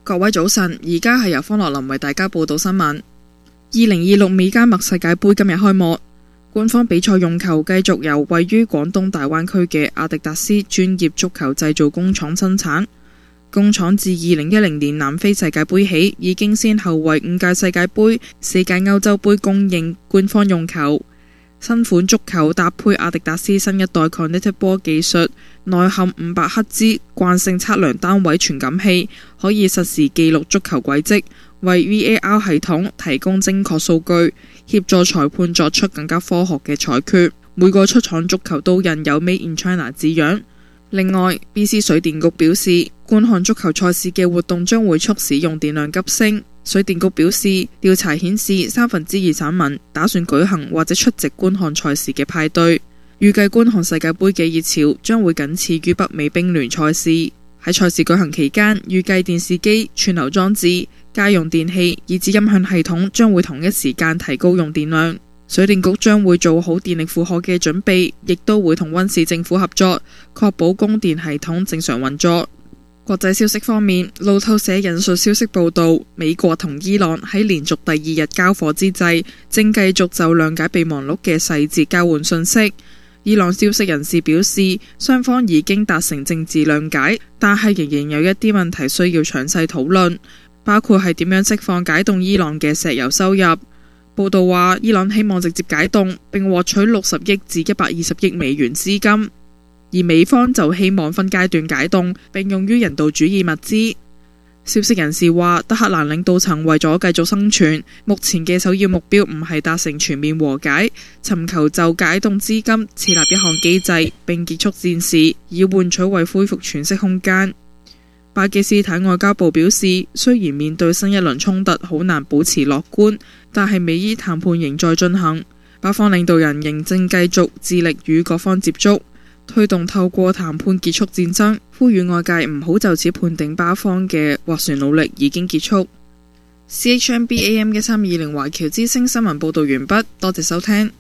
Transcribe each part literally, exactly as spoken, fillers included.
各位早晨，而家係由方樂林為大家報道新聞。二零二六美加墨世界盃今日開幕，官方比賽用球繼續由位於廣東大灣區嘅阿迪達斯專業足球製造工廠生產。工廠自二零一零年南非世界盃起，已經先後為五屆世界盃、四屆歐洲盃供應官方用球。新款足球搭配阿迪達斯新一代 Connected Ball 技術，內含五百赫茲慣性測量單位傳感器，可以實時記錄足球軌跡，為 V A R 系統提供精確數據，協助裁判作出更加科學嘅裁決。每個出廠足球都印有 Made in China 字樣。另外 B C 水電局表示，觀看足球賽事嘅活動將會促使用電量急升。水電局表示，調查顯示三分之二省民打算舉行或者出席觀看賽事嘅派對。預計觀看世界盃嘅熱潮將會僅次於北美冰聯賽事。喺賽事舉行期間，預計電視機、串流裝置、家用電器以至音響系統將會同一時間提高用電量。水電局將會做好電力負荷嘅準備，亦都會同溫市政府合作，確保供電系統正常運作。國際消息方面，路透社引述消息報道，美國同伊朗喺連續第二日交火之際，正繼續就諒解備忘錄嘅細節交換信息。伊朗消息人士表示，雙方已經達成政治諒解，但係仍然有一啲問題需要詳細討論，包括係點樣釋放解凍伊朗嘅石油收入。報道話，伊朗希望直接解凍並獲取六十億至一百二十億美元資金。而美方就希望分階段解凍並用於人道主義物資。消息人士話，德黑蘭領導層為咗繼續生存，目前嘅首要目標唔係達成全面和解，尋求就解凍資金設立一項機制並結束戰事，以換取為恢復喘息空間。巴基斯坦外交部表示，雖然面對新一輪衝突好難保持樂觀，但係美伊談判仍在進行，巴方領導人仍正繼續致力與各方接觸，推動透過談判結束戰爭，呼籲外界唔好就此判定巴方嘅斡旋努力已經結束。C H M B A M 一三二零華僑之聲新聞報道完畢，多謝收聽。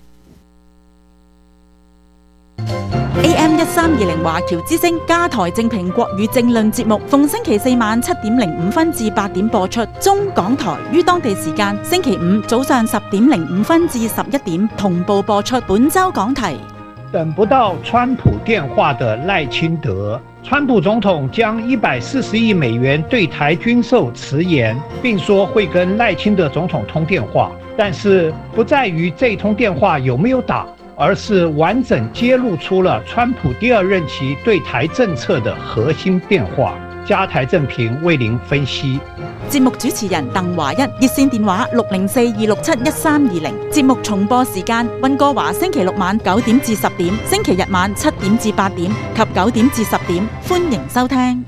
A M 一三二零華僑之聲加台正評國語政論節目，逢星期四晚七點零五分至八點播出。中港台於當地時間星期五早上十點零五分至十一點同步播出。本周講題： 等不到川普電話的賴清德，川普總統將一百四十億美元對台軍售遲延，並說會跟賴清德總統通電話，但是不在於這通電話有沒有打，而是完整揭露出了川普第二任期對台政策的核心變化。加台正評為您分析。 節目主持人鄧華一，熱線電話六零四二六七一三二零。節目重播時間：溫哥華星期六晚九點至十點，星期日晚七點至八點及九點至十點。歡迎收聽。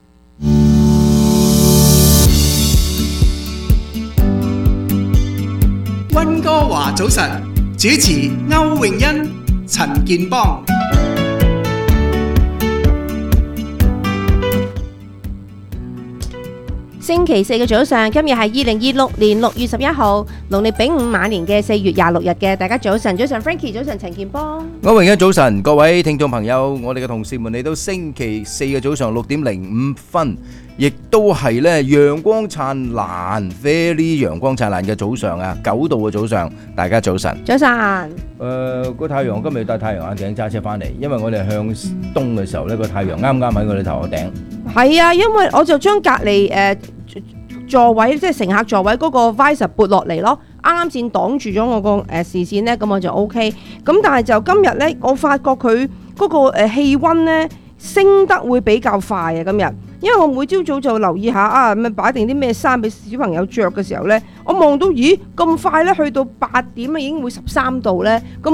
溫哥華早晨，主持歐詠欣、陳健邦。 星期四嘅早上，今日係二零二六年六月十一號，農曆丙午晚年嘅四月廿六日嘅。大家早晨，早晨 Frankie， 早晨陳健邦。 歐詠欣早晨，各位聽眾朋友，我哋嘅同事們嚟到星期四嘅早上六點零五分，亦都係咧陽光燦爛 ，very 陽光燦爛嘅早上啊，九度嘅早上，大家早晨。 早晨。 誒，個太陽今日戴太陽眼鏡揸車翻嚟，因為我哋向東嘅時候咧，個太陽啱啱喺我哋頭殼頂。係啊，因為我就將隔離誒座位，即係乘客座位嗰個 visor 撥落嚟咯，啱啱先擋住咗我個誒視線咧，咁我就 OK。咁但係就今日咧，我發覺佢嗰個誒氣溫咧升得會比較快啊！今日，因為我每朝早就留意下啊，咁擺定啲咩衫俾小朋友着嘅時候咧，我望到咦咁快咧，去到八點啊已經會十三度咧，咁。